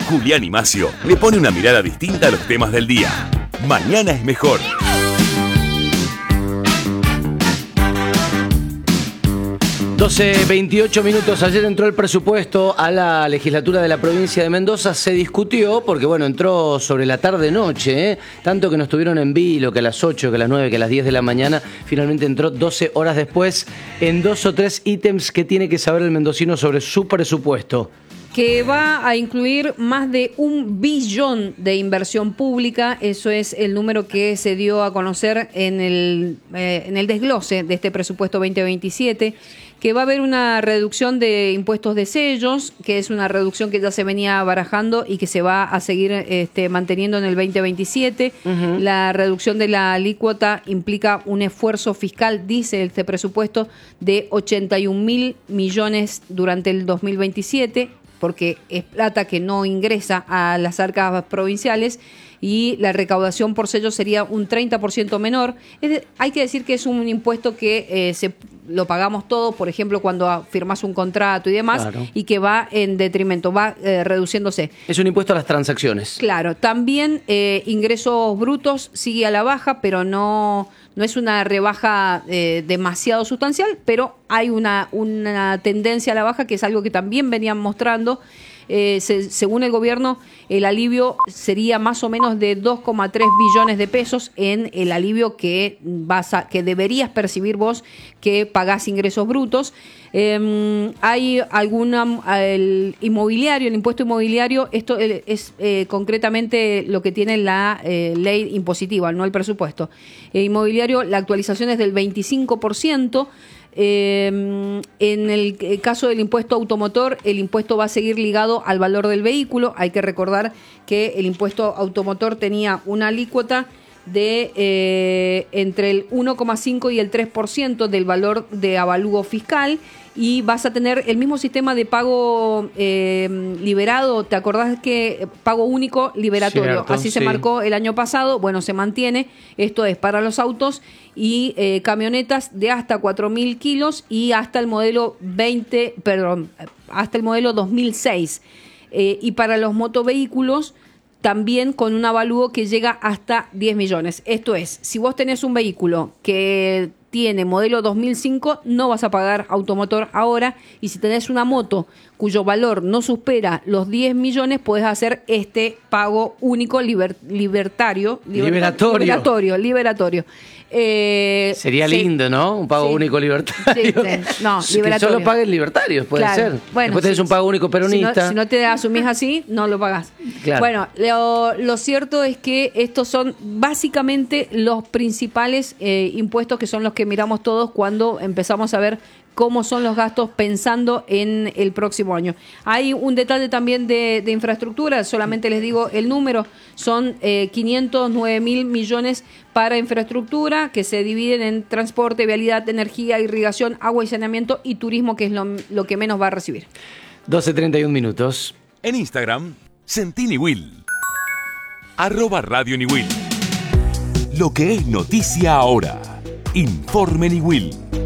Julián y Macio le pone una mirada distinta a los temas del día. Mañana es mejor. 12:28 minutos. Ayer entró el presupuesto a la legislatura de la provincia de Mendoza. Se discutió porque, bueno, entró sobre la tarde-noche, tanto que no estuvieron en vilo, que a las 8, que a las 9, que a las 10 de la mañana. Finalmente entró 12 horas después en 2 o 3 ítems que tiene que saber el mendocino sobre su presupuesto. Que va a incluir más de 1 billón de inversión pública. Eso es el número que se dio a conocer en el desglose de este presupuesto 2027. Que va a haber una reducción de impuestos de sellos, que es una reducción que ya se venía barajando y que se va a seguir manteniendo en el 2027. Uh-huh. La reducción de la alícuota implica un esfuerzo fiscal, dice este presupuesto, de 81.000 millones durante el 2027, porque es plata que no ingresa a las arcas provinciales, y la recaudación por sello sería un 30% menor. Hay que decir que es un impuesto que lo pagamos todos, por ejemplo, cuando firmas un contrato y demás, claro, y que va en detrimento, va reduciéndose. Es un impuesto a las transacciones. Claro, también ingresos brutos sigue a la baja, pero no es una rebaja demasiado sustancial, pero hay una tendencia a la baja, que es algo que también venían mostrando. Según el gobierno, el alivio sería más o menos de 2,3 billones de pesos en el alivio que deberías percibir vos que pagás ingresos brutos. Hay el impuesto inmobiliario, esto es concretamente lo que tiene la ley impositiva, no el presupuesto. El inmobiliario, la actualización es del 25%. En el caso del impuesto automotor, el impuesto va a seguir ligado al valor del vehículo. Hay que recordar que el impuesto automotor tenía una alícuota de entre el 1,5 y el 3% del valor de avalúo fiscal, y vas a tener el mismo sistema de pago liberado. ¿Te acordás que pago único liberatorio? Cierto, así se marcó el año pasado. Bueno, se mantiene. Esto es para los autos y camionetas de hasta 4.000 kilos y hasta el modelo hasta el modelo 2006. Y para los motovehículos también con un avalúo que llega hasta 10 millones. Esto es, si vos tenés un vehículo que tiene modelo 2005, no vas a pagar automotor ahora, y si tenés una moto cuyo valor no supera los 10 millones, podés hacer este pago único liberatorio. Sería lindo, ¿no? Un pago único libertario. No, liberatorio. Que solo paguen libertarios, puede ser. Bueno, después tenés un pago único peronista. Si no te asumís así, no lo pagás. Claro. Bueno, lo cierto es que estos son básicamente los principales impuestos, que son los que miramos todos cuando empezamos a ver cómo son los gastos pensando en el próximo año. Hay un detalle también de infraestructura, solamente les digo el número, son 509.000 millones para infraestructura, que se dividen en transporte, vialidad, energía, irrigación, agua y saneamiento, y turismo, que es lo que menos va a recibir. 12:31 minutos. En Instagram, Sentini Will. @Radio Niwil. Lo que es noticia ahora. Informe Niwil.